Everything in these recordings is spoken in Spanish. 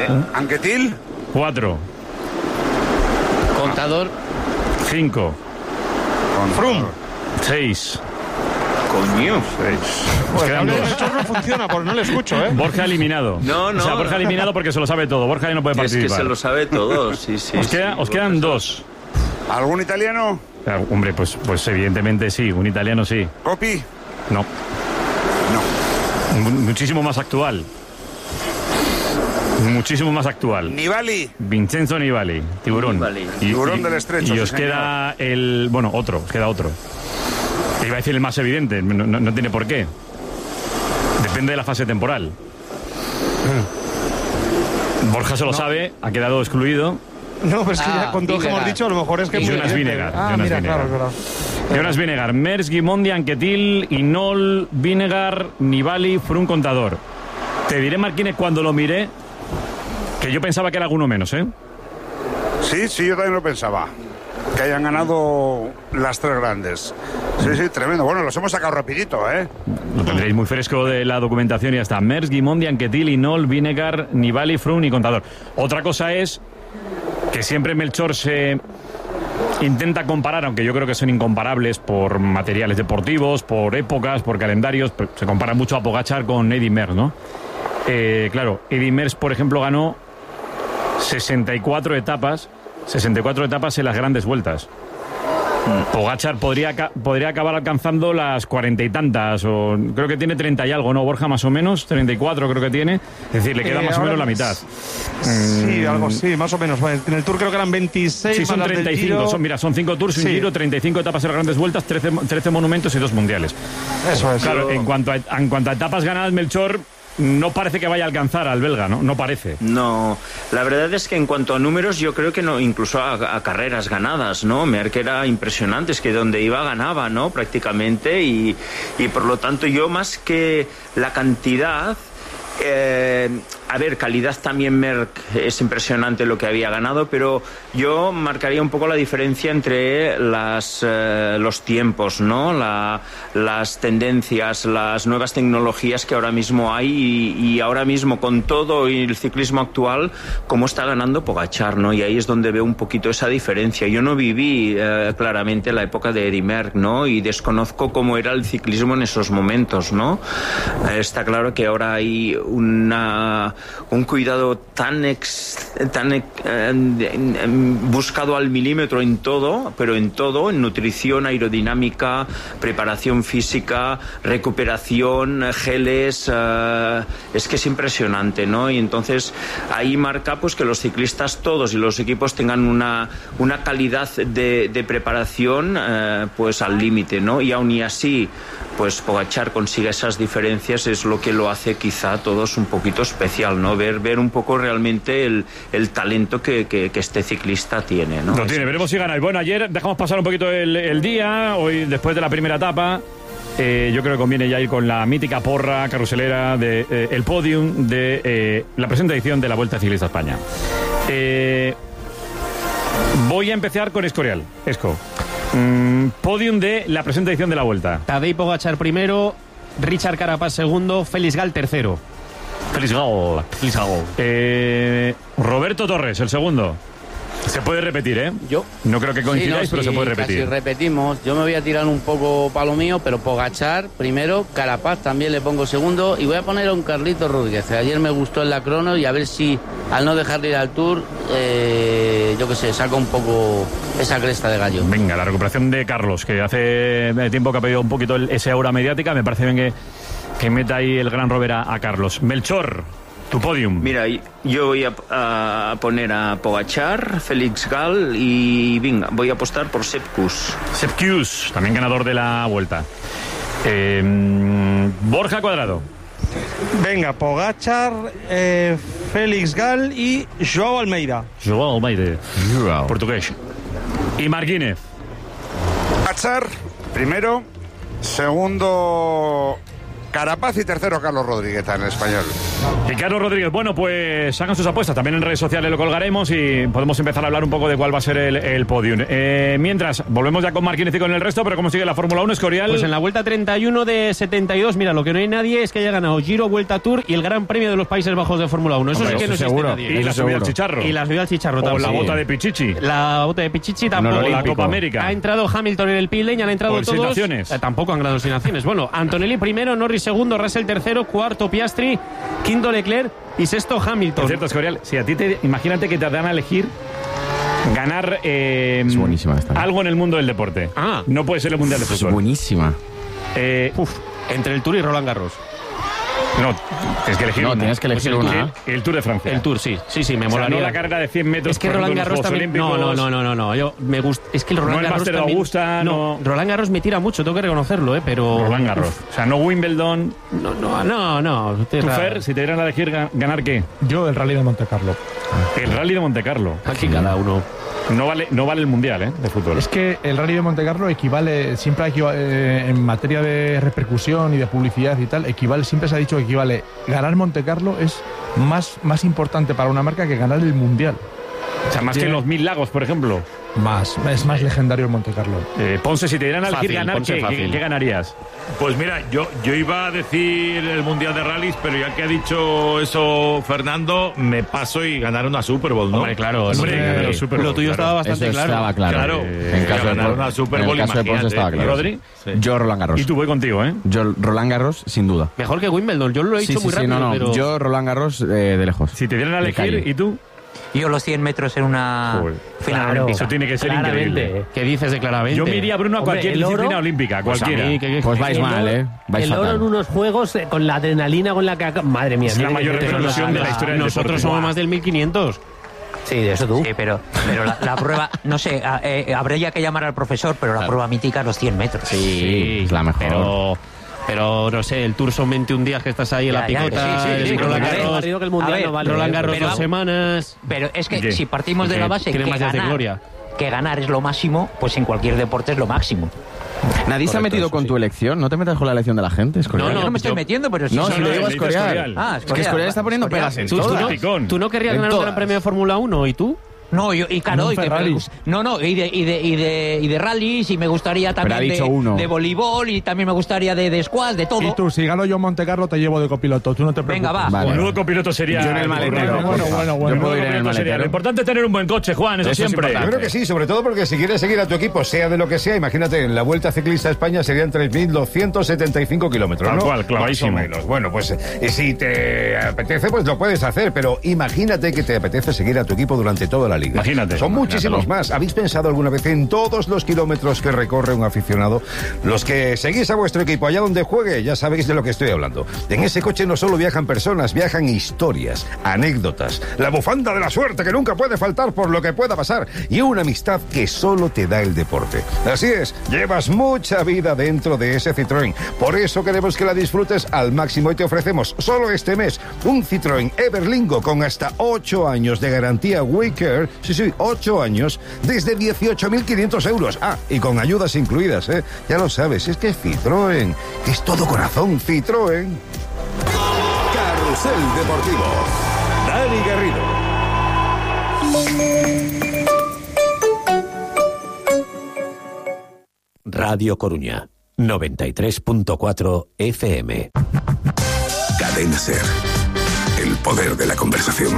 Anquetil. 4. Contador. 5. Froome. 6. Coño. Pues quedan el dos. Melchor no funciona, porque no le escucho, ¿eh? Borja eliminado. No. O sea, Borja eliminado porque se lo sabe todo. Borja ya no puede Es participar. que se lo sabe todo, sí. Os quedan 2. ¿Algún italiano? Hombre, pues evidentemente sí. Un italiano sí. ¿Coppi? No. No. Muchísimo más actual. Muchísimo más actual. Nibali. Vincenzo Nibali, tiburón. Nibali. Tiburón del Estrecho, Y sí, os señor. queda os queda otro. Iba a decir el más evidente, no tiene por qué. Depende de la fase temporal. Borja se lo sabe, ha quedado excluido. No, pero es que ya con todo lo que hemos Vingegaard. dicho, a lo mejor es que... es muy Jonas evidente. Vingegaard, Ah, Jonas mira, Vingegaard. claro, es verdad. Jonas Vingegaard, Merckx, Guimondi, Anquetil, Hinault, Vingegaard, Nibali, Froome, Contador. Te diré, Marquínez, cuando lo miré, que yo pensaba que era alguno menos, ¿eh? Sí, yo también lo pensaba. Que hayan ganado las 3 grandes. Sí, tremendo. Bueno, los hemos sacado rapidito, ¿eh? Lo tendréis muy fresco de la documentación y ya está. Merckx, Guimondi, Anquetil, Hinault, Vingegaard, Nibali, Froome y Contador. Otra cosa es que siempre Melchor se intenta comparar, aunque yo creo que son incomparables por materiales deportivos, por épocas, por calendarios. Se compara mucho a Pogačar con Eddy Merckx, ¿no? Claro, Eddy Merckx, por ejemplo, ganó 64 etapas en las grandes vueltas. Pogačar podría acabar alcanzando las 40 y tantas, o creo que tiene 30 y algo, ¿no, Borja? Más o menos, 34 creo que tiene. Es decir, le queda más o menos la mitad. Sí, algo sí, más o menos. Vale, en el Tour creo que eran 26. Sí, son más las del 35. Giro. Son 5 Tours, un Sí. Giro, 35 etapas en las grandes vueltas, 13 monumentos y 2 mundiales. Eso es. Claro, en cuanto a etapas ganadas, Melchor no parece que vaya a alcanzar al belga, ¿no? No parece. No, la verdad es que en cuanto a números yo creo que no, incluso a carreras ganadas, ¿no? Merckx era impresionante, es que donde iba ganaba, ¿no? Prácticamente y por lo tanto yo más que la cantidad... a ver, calidad también Merckx es impresionante lo que había ganado, pero yo marcaría un poco la diferencia entre los tiempos, ¿no? Las tendencias, las nuevas tecnologías que ahora mismo hay y ahora mismo con todo el ciclismo actual, cómo está ganando Pogačar, ¿no? Y ahí es donde veo un poquito esa diferencia. Yo no viví claramente la época de Eddy Merckx, ¿no? Y desconozco cómo era el ciclismo en esos momentos, ¿no? Está claro que ahora hay un cuidado tan buscado al milímetro en todo, pero en todo, en nutrición, aerodinámica, preparación física, recuperación, geles, es que es impresionante, ¿no? Y entonces ahí marca pues que los ciclistas todos y los equipos tengan una calidad de preparación pues al límite, ¿no? Y aún y así pues Pogačar consigue esas diferencias, es lo que lo hace quizá a todos un poquito especial, ¿no? Ver un poco realmente el talento que este ciclista tiene, ¿no? Lo tiene, veremos si gana. Y bueno, ayer dejamos pasar un poquito el día, hoy después de la primera etapa, yo creo que conviene ya ir con la mítica porra carruselera de el podium de la presente edición de la Vuelta Ciclista a España. Voy a empezar con Escorial. Esco. Podium de la presente edición de la Vuelta. Tadej Pogačar primero, Richard Carapaz segundo, Félix Gal tercero. Félix Gal. Roberto Torres, el segundo. Se puede repetir, ¿eh? Yo. No creo que coincidáis, pero se puede repetir. Si repetimos, yo me voy a tirar un poco para lo mío, pero Pogačar primero, Carapaz también le pongo segundo y voy a poner a un Carlitos Rodríguez. Ayer me gustó en la crono y a ver si al no dejarle ir al Tour, yo qué sé, saca un poco esa cresta de gallo. Venga, la recuperación de Carlos, que hace tiempo que ha pedido un poquito esa aura mediática, me parece bien que meta ahí el gran Robert a Carlos. Melchor, tu podium. Mira, yo voy a poner a Pogačar, Félix Gal y venga, voy a apostar por Sepp Kuss. Sepp Kuss, también ganador de la Vuelta. Borja Cuadrado. Venga, Pogačar, Félix Gal y Joao Almeida. Joao Almeida. Portugués. Y Marquínez. Pogačar, primero. Segundo, Carapaz y tercero, Carlos Rodríguez, en español. Y Carlos Rodríguez, bueno, pues hagan sus apuestas, también en redes sociales lo colgaremos y podemos empezar a hablar un poco de cuál va a ser el podium. Mientras, volvemos ya con Marquínez y con el resto, pero ¿cómo sigue la Fórmula 1, Escorial? Pues en la vuelta 31 de 72, mira, lo que no hay nadie es que haya ganado Giro, Vuelta Tour y el Gran Premio de los Países Bajos de Fórmula 1. Eso sí que no existe nadie. Y la subida al chicharro. Y la subida al chicharro o también. la bota de Pichichi. La bota de Pichichi tampoco. No, la Copa América. Ha entrado Hamilton en el pit lane, han entrado todos. Tampoco han ganado sin naciones. Bueno, Antonelli primero, Norris segundo, Russell tercero, cuarto Piastri, quinto Leclerc y sexto Hamilton. Es cierto, Escorial, si a ti imagínate que te dan a elegir ganar es buenísima esta, algo en el mundo del deporte. No puede ser el Mundial de Fútbol. Es buenísima. Entre el Tour y Roland Garros. No, tienes que elegir no, una. Tienes que elegir pues una. El Tour de Francia. El Tour, sí, me molaría. No la carrera de 100 metros. Es que Roland Garros también. No. Yo me gusta. Es que el Roland Garros también. Augusta, no. Roland Garros me tira mucho, tengo que reconocerlo, pero. Roland Garros. O sea, no Wimbledon. No. ¿Tú, Fer, si te dieran a elegir ganar qué? Yo el Rally de Monte Carlo. El Rally de Monte Carlo. Aquí cada uno. No vale el Mundial, de fútbol. Es que el Rally de Monte Carlo siempre en materia de repercusión y de publicidad y tal, siempre se ha dicho que equivale. Ganar Monte Carlo es más importante para una marca que ganar el Mundial. O sea, más que en los 1000 lagos, por ejemplo. Es más legendario el Monte Carlo. Ponce, si te dieran a elegir ganar, ¿qué ganarías? Pues mira, yo iba a decir el Mundial de Rallys, pero ya que ha dicho eso Fernando, me paso y ganar una Super Bowl, ¿no? Hombre, claro. Lo tuyo estaba bastante eso claro. Estaba claro. En caso de ganar una Super Bowl, imagínate. Estaba claro. ¿Rodri? Sí. Yo Roland Garros. Y tú voy contigo, Yo Roland Garros, sin duda. Mejor que Wimbledon, yo lo he dicho muy rápido. Pero... Yo Roland Garros de lejos. Si te dieran a elegir, ¿y tú? Yo los 100 metros en una final olímpica. Eso tiene que ser increíble. ¿Qué dices de claramente? Yo me iría, Bruno, a cualquier disciplina olímpica, cualquiera. Pues vais mal, vais el oro en unos juegos con la adrenalina con la que... Madre mía. Es la mayor revolución de la historia del deporte. Nosotros somos más del 1500. Sí, de eso tú. Sí, pero la prueba, no sé, habría que llamar al profesor, pero la prueba mítica es los 100 metros. Sí, es la mejor. Pero no sé, el Tour son 21 días que estás ahí en la picota. Roland Garros 2 semanas. Pero es que si partimos de la base que ganar es lo máximo, pues en cualquier deporte es lo máximo. Nadie se ha metido con tu elección. No te metas con la elección de la gente, Escorial. No me estoy metiendo, pero si lo digo a Escorial. Es que Escorial está poniendo pegas en todo. ¿Tú no querrías ganar un Gran Premio de Fórmula 1 y tú? No, y de rallies, y me gustaría también de voleibol, y también me gustaría de squash, de todo. Y tú, si gano yo Monte Carlo, te llevo de copiloto, tú no te preocupes. Venga, va. Menudo copiloto sería. Yo en el maletero. Bueno. Yo puedo ir en el maletero. Lo importante es tener un buen coche, Juan, eso siempre. Yo creo que sí, sobre todo porque si quieres seguir a tu equipo, sea de lo que sea, imagínate, en la Vuelta Ciclista a España serían 3.275 kilómetros, Tal ¿no? cual, clavadísimo. Más o menos. Bueno, pues si te apetece, pues lo puedes hacer, pero imagínate que te apetece seguir a tu equipo durante toda la liga. Imagínate. Son muchísimos más. ¿Habéis pensado alguna vez en todos los kilómetros que recorre un aficionado? Los que seguís a vuestro equipo allá donde juegue, ya sabéis de lo que estoy hablando. En ese coche no solo viajan personas, viajan historias, anécdotas, la bufanda de la suerte que nunca puede faltar por lo que pueda pasar y una amistad que solo te da el deporte. Así es, llevas mucha vida dentro de ese Citroën. Por eso queremos que la disfrutes al máximo y te ofrecemos solo este mes un Citroën Everlingo con hasta 8 años de garantía WeCare. Sí, 8 años desde 18.500 euros. Y con ayudas incluidas, ¿eh? Ya lo sabes, es que Citroën es todo corazón. Citroën. Carrusel Deportivo. Dani Garrido. Radio Coruña, 93.4 FM. Cadena SER. El poder de la conversación.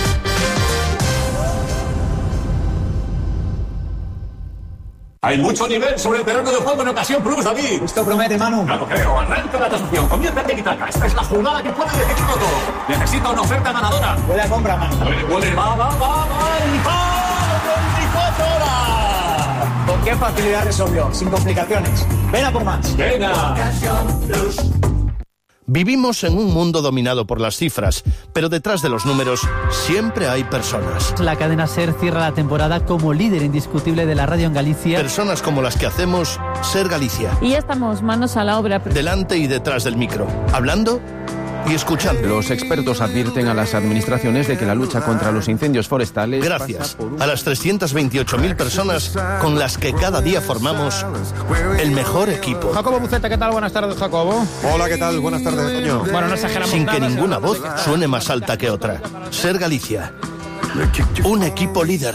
Hay mucho nivel sobre el terreno de juego en ocasión plus, David. Esto promete, Manu. No lo creo. Arranca la transmisión. Comienza en Tiki-Taka. Esta es la jugada que puede decidirlo todo. Necesito una oferta ganadora. Buena compra, Manu. Puede. Va. ¡Y va! 24 horas. ¿Con qué facilidad resolvió? Sin complicaciones. Ven a por más. Venga. Vivimos en un mundo dominado por las cifras, pero detrás de los números siempre hay personas. La cadena SER cierra la temporada como líder indiscutible de la radio en Galicia. Personas como las que hacemos SER Galicia. Y ya estamos manos a la obra. Delante y detrás del micro, hablando y escuchando. Los expertos advierten a las administraciones de que la lucha contra los incendios forestales... Gracias a las 328.000 personas con las que cada día formamos el mejor equipo. Jacobo Buceta, ¿qué tal? Buenas tardes, Jacobo. Hola, ¿qué tal? Buenas tardes, Toño. Bueno, no exageramos Sin nada, que ninguna voz suene más alta que otra. Ser Galicia. Un equipo líder.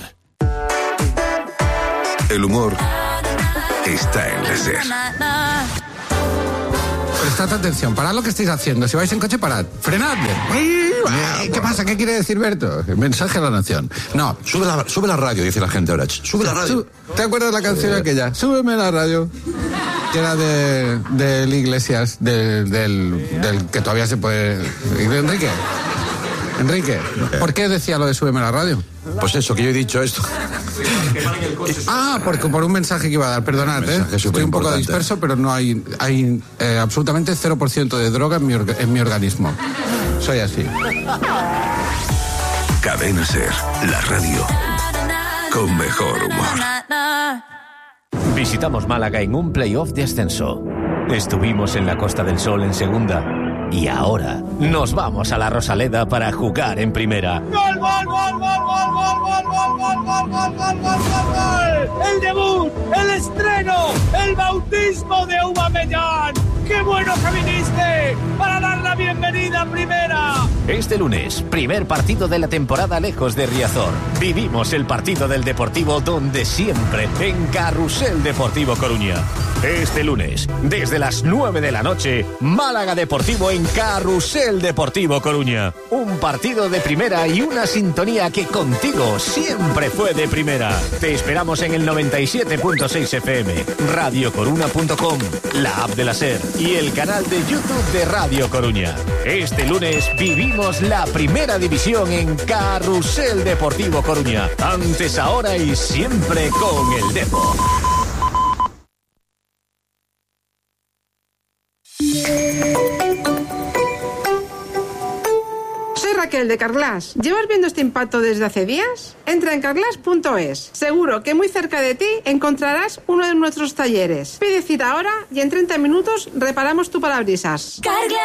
El humor está en la SER. Prestad atención, parad lo que estáis haciendo. Si vais en coche, parad. Frenad. ¿Qué pasa? ¿Qué quiere decir Berto? Mensaje a la nación. No. Sube la radio, dice la gente ahora. Sube la radio. ¿Te acuerdas de la canción aquella? Súbeme la radio. Que era del Iglesias, del que todavía se puede... Enrique, ¿por qué decía lo de súbeme la radio? Pues eso, que yo he dicho esto. Porque por un mensaje que iba a dar, perdonad, estoy un poco disperso, pero no hay absolutamente 0% de droga en mi organismo. Soy así. Cadena SER, la radio con mejor humor. Visitamos Málaga en un playoff de ascenso. Estuvimos en la Costa del Sol en segunda. Y ahora nos vamos a la Rosaleda para jugar en primera. ¡Gol, gol, gol, gol, gol, gol, gol, gol, gol, gol, gol, gol, gol, gol! ¡El debut, el estreno, el bautismo de Aubameyang! ¡Qué bueno que viniste para dar la bienvenida a primera! Este lunes, primer partido de la temporada lejos de Riazor. Vivimos el partido del Deportivo donde siempre, en Carrusel Deportivo Coruña. Este lunes, desde las 9 de la noche, Málaga Deportivo en Carrusel Deportivo Coruña. Un partido de primera y una sintonía que contigo siempre fue de primera. Te esperamos en el 97.6 FM, radiocoruna.com, la app de la SER y el canal de YouTube de Radio Coruña. Este lunes vivimos la primera división en Carrusel Deportivo Coruña. Antes, ahora y siempre con el Depo. Soy Raquel de Carglass. ¿Llevas viendo este impacto desde hace días? Entra en carglass.es. Seguro que muy cerca de ti encontrarás uno de nuestros talleres. Pide cita ahora y en 30 minutos reparamos tu parabrisas.